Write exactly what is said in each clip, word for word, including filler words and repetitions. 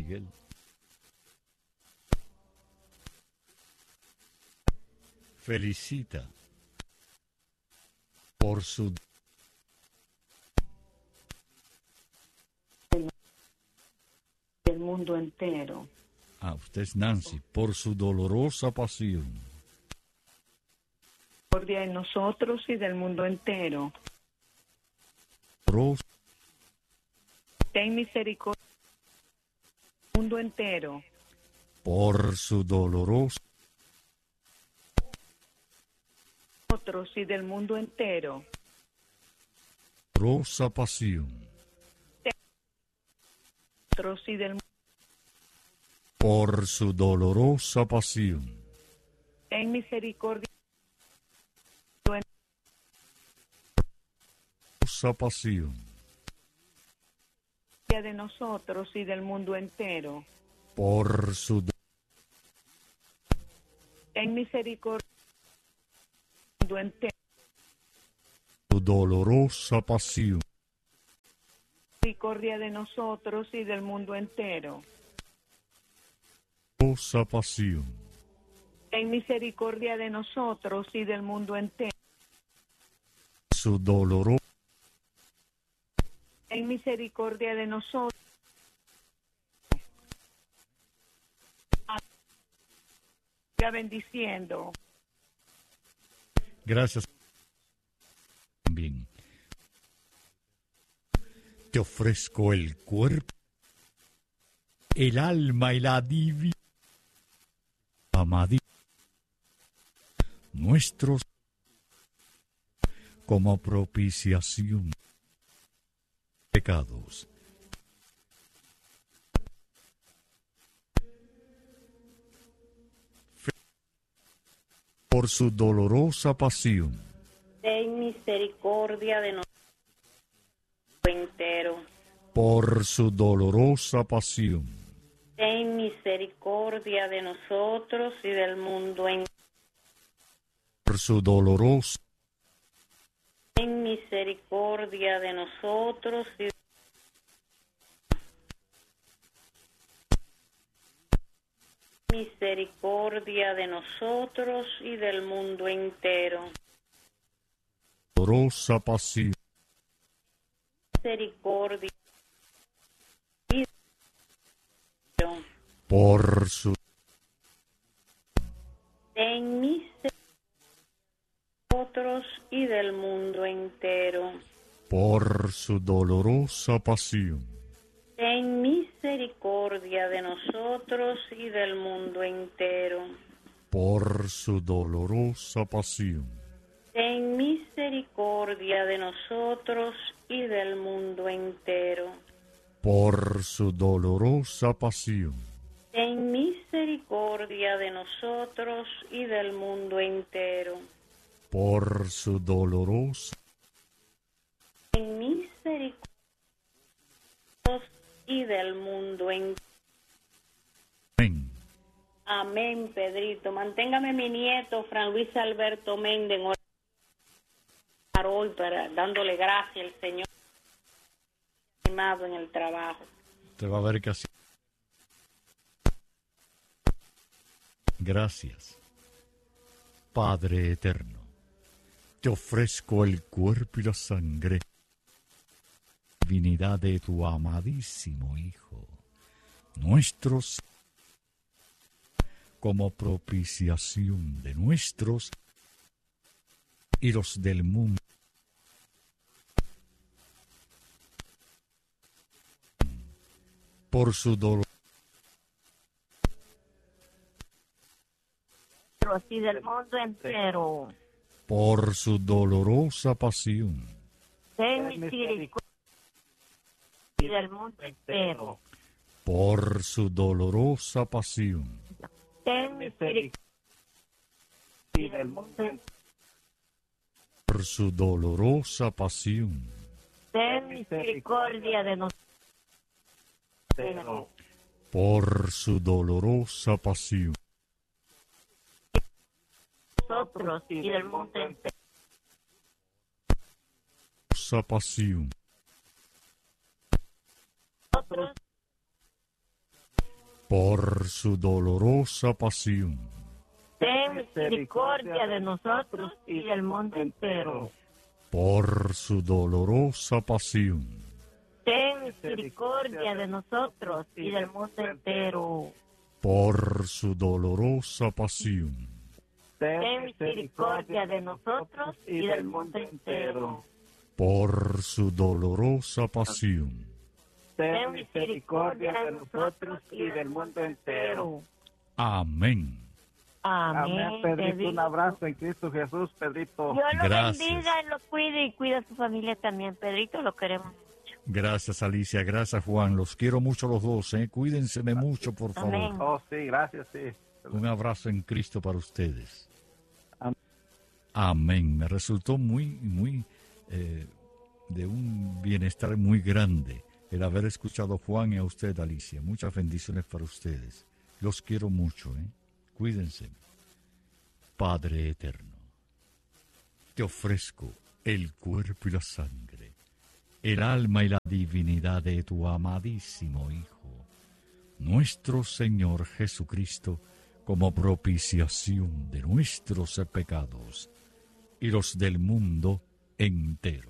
Miguel. Felicita por su del mundo entero. Ah, usted es Nancy, por su dolorosa pasión. Misericordia en nosotros y del mundo entero. Dolorosa Ten misericordia del mundo entero. por su dolorosa Nosotros y del mundo entero. dolorosa pasión. Nosotros y del Por su dolorosa pasión. Ten misericordia Dolorosa pasión. de nosotros y del mundo entero. Por su do- Ten misericordia del mundo entero. su dolorosa pasión. Misericordia de nosotros y del mundo entero. Dolorosa pasión. Ten misericordia de nosotros y del mundo entero. Su dolorosa Ten misericordia de nosotros. Siga bendiciendo. Gracias. Bien. Te ofrezco el cuerpo, el alma y la divina amadí nuestros como propiciación de pecados. Por su dolorosa pasión. Ten misericordia de nosotros entero. Por su dolorosa pasión. Ten misericordia de nosotros y del mundo entero. Por su dolorosa. Ten misericordia de nosotros y misericordia de nosotros y del mundo entero. Dolorosa pasión. Misericordia Por su ten misericordia de nosotros y del mundo entero. por su dolorosa pasión. Ten misericordia de nosotros y del mundo entero. Por su dolorosa pasión. Ten misericordia de nosotros y del mundo entero. Por su dolorosa pasión. Ten misericordia de nosotros y del mundo entero. Por su dolorosa. Ten misericordia y del mundo entero. Amén. Amén, Pedrito. Manténgame mi nieto, Fran Luis Alberto Méndez, en oración hoy, para, dándole gracias al Señor animado en el trabajo. Te va a ver que así. Gracias, Padre eterno. Te ofrezco el cuerpo y la sangre, divinidad de tu amadísimo Hijo, nuestros, como propiciación de nuestros y los del mundo. Por su dolor. Y del mundo entero. Por su dolorosa pasión. Ten misericordia y del mundo entero. Por su dolorosa pasión. Ten misericordia y del mundo entero. Por su dolorosa pasión. Ten misericordia de nosotros. Por su dolorosa pasión. Nosotros y del mundo entero. Esa pasión. Nosotros por su dolorosa pasión, ten misericordia de nosotros y del mundo entero. por su dolorosa pasión, Ten misericordia de nosotros y del mundo entero. por su dolorosa pasión, Ten misericordia de nosotros y del mundo entero. por su dolorosa pasión, Ten misericordia de nosotros y del mundo entero. amén. Amén. Amén, Pedrito. Un Pedrito. abrazo en Cristo Jesús, Pedrito. Dios lo Gracias. bendiga y lo cuide y cuida a su familia también. Pedrito, lo queremos. Gracias, Alicia, gracias, Juan, los quiero mucho los dos, ¿eh? Cuídense mucho, por favor. Amén. Oh, sí, gracias, sí. Un abrazo en Cristo para ustedes. Amén. Amén. Me resultó muy, muy, eh, de un bienestar muy grande el haber escuchado a Juan y a usted, Alicia. Muchas bendiciones para ustedes. Los quiero mucho, ¿eh? Cuídense. Padre eterno, te ofrezco el cuerpo y la sangre, el alma y la divinidad de tu amadísimo Hijo, nuestro Señor Jesucristo, como propiciación de nuestros pecados y los del mundo entero.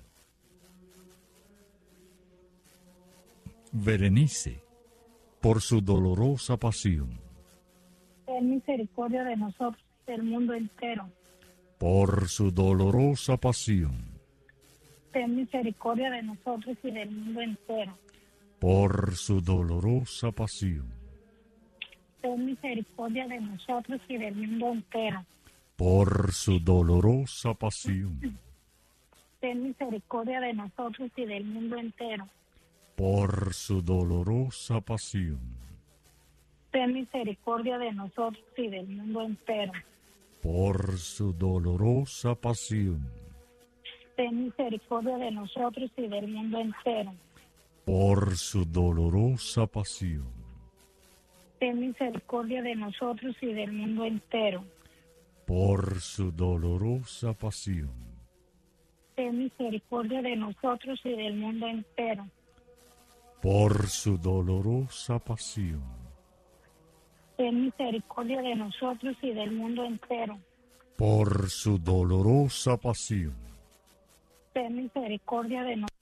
Berenice, por su dolorosa pasión, Ten misericordia de nosotros y del mundo entero. por su dolorosa pasión, Ten misericordia de nosotros y del mundo entero. por su dolorosa pasión, Ten misericordia de nosotros y del mundo entero. por su dolorosa pasión, Ten misericordia de nosotros y del mundo entero. por su dolorosa pasión, Ten misericordia de nosotros y del mundo entero. por su dolorosa pasión, Ten misericordia de nosotros y del mundo entero. por su dolorosa pasión, Ten misericordia de nosotros y del mundo entero. por su dolorosa pasión, Ten misericordia de nosotros y del mundo entero. por su dolorosa pasión, Ten misericordia de nosotros y del mundo entero. por su dolorosa pasión. Ten misericordia de nosotros.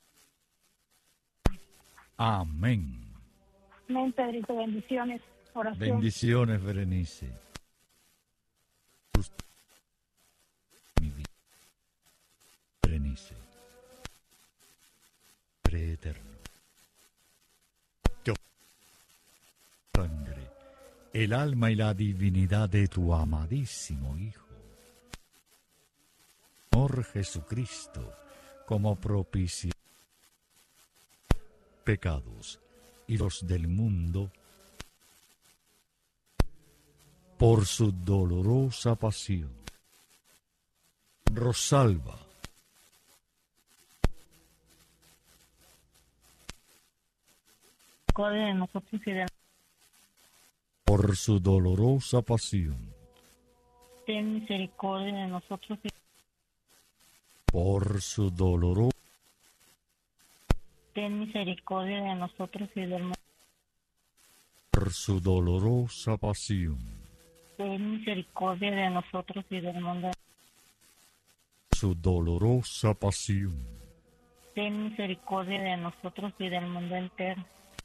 Amén. Amén, Pedrito. Bendiciones. Oración. Bendiciones, Berenice. Mi vida. Berenice. Padre eterno. Te ofrezco sangre, el alma y la divinidad de tu amadísimo Hijo, Señor Jesucristo, como propicio pecados y los del mundo, por su dolorosa pasión. Rosalba, Misericordia de nosotros y del por su dolorosa pasión, ten misericordia de nosotros y por su dolorosa ten misericordia de nosotros y del mundo. por su dolorosa pasión, Ten misericordia de nosotros y del mundo. su dolorosa pasión, Ten misericordia de nosotros y del mundo entero.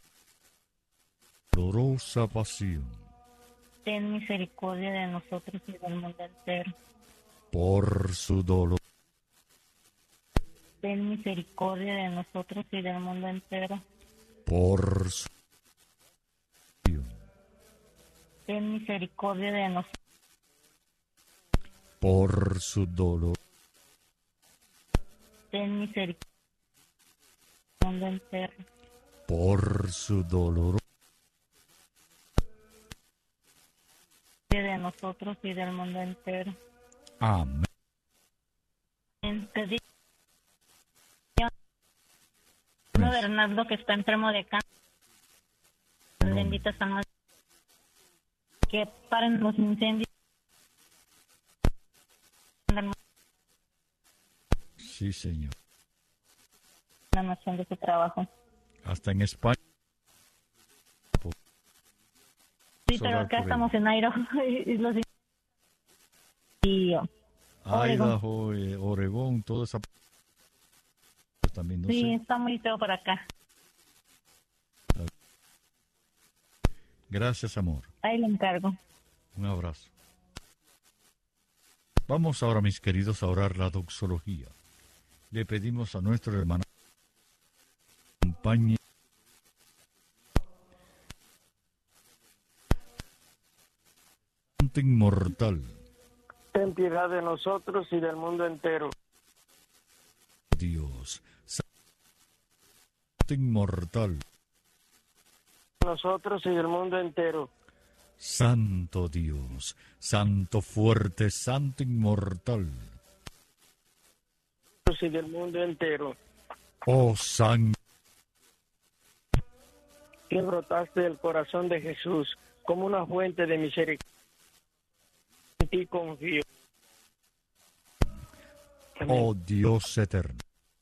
dolorosa pasión, Ten misericordia de nosotros y del mundo entero. por su dolor, Ten misericordia de nosotros y del mundo entero. por su pasión, Ten misericordia de nosotros. por su dolor, Ten misericordia del mundo entero. por su dolor, De nosotros y del mundo entero. amén. Te digo, uno de Bernardo que está enfermo de cáncer. Bendita San María. Que paren los incendios. Sí, Señor. La nación de su trabajo. Hasta en España. Sí, pero acá estamos en Idaho. Y los... y Idaho, eh, Oregón, toda esa... También, no sí, sé. está muy feo por acá. Gracias, amor. Ahí le encargo. Un abrazo. Vamos ahora, mis queridos, a orar la doxología. Le pedimos a nuestro hermano que acompañe Santo inmortal. Ten piedad de nosotros y del mundo entero. Dios, Santo inmortal. Nosotros y del mundo entero. Santo Dios, Santo fuerte, Santo inmortal. Y del mundo entero. Oh San, que brotaste del corazón de Jesús como una fuente de misericordia. En ti confío. oh Dios eterno.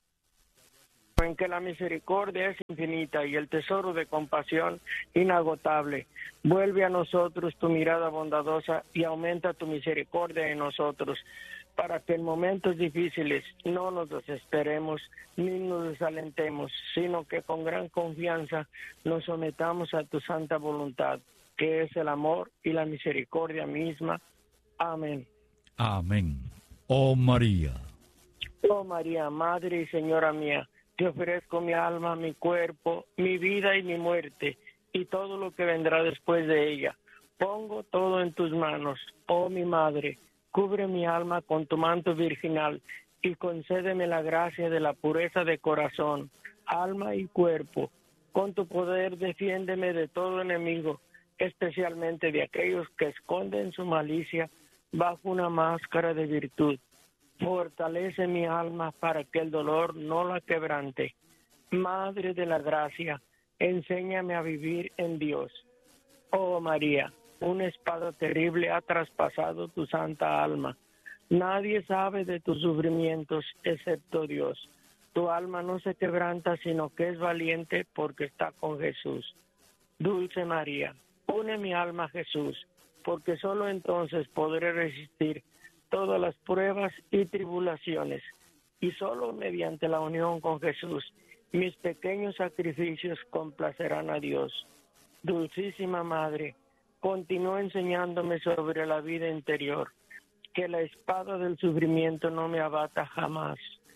En que la misericordia es infinita y el tesoro de compasión inagotable. Vuelve a nosotros tu mirada bondadosa y aumenta tu misericordia en nosotros, para que en momentos difíciles no nos desesperemos ni nos desalentemos, sino que con gran confianza nos sometamos a tu santa voluntad, que es el amor y la misericordia misma. Amén. Amén. Oh María. Oh María, Madre y Señora mía, te ofrezco mi alma, mi cuerpo, mi vida y mi muerte, y todo lo que vendrá después de ella. Pongo todo en tus manos, oh mi Madre. Cubre mi alma con tu manto virginal y concédeme la gracia de la pureza de corazón, alma y cuerpo. Con tu poder defiéndeme de todo enemigo, especialmente de aquellos que esconden su malicia bajo una máscara de virtud. Fortalece mi alma para que el dolor no la quebrante. Madre de la gracia, enséñame a vivir en Dios. Oh María, una espada terrible ha traspasado tu santa alma. Nadie sabe de tus sufrimientos excepto Dios. Tu alma no se quebranta, sino que es valiente porque está con Jesús. Dulce María, une mi alma a Jesús, porque solo entonces podré resistir todas las pruebas y tribulaciones, y solo mediante la unión con Jesús mis pequeños sacrificios complacerán a Dios. Dulcísima Madre, continúa enseñándome sobre la vida interior, que la espada del sufrimiento no me abata jamás.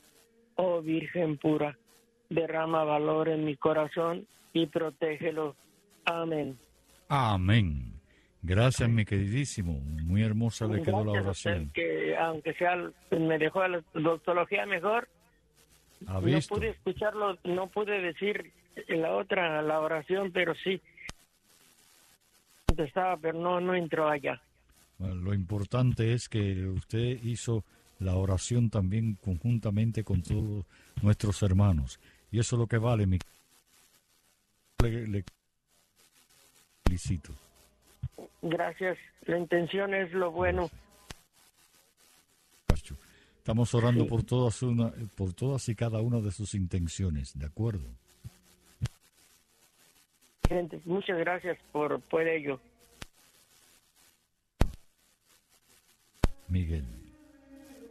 Oh Virgen pura, derrama valor en mi corazón y protégelo. Amén. Amén. Gracias, mi queridísimo. Muy hermosa le quedó la oración. Que aunque sea, me dejó la doxología mejor. ¿Ha No visto? pude escucharlo, no pude decir la otra, la oración, pero sí contestaba, pero no, no entró allá. Bueno, lo importante es que usted hizo la oración también conjuntamente con todos nuestros hermanos. Y eso es lo que vale, mi... Le, le felicito. Gracias, la intención es lo bueno. Estamos orando Sí. por todas una, por todas y cada una de sus intenciones, ¿de acuerdo? Gente, muchas gracias por, por ello. Miguel.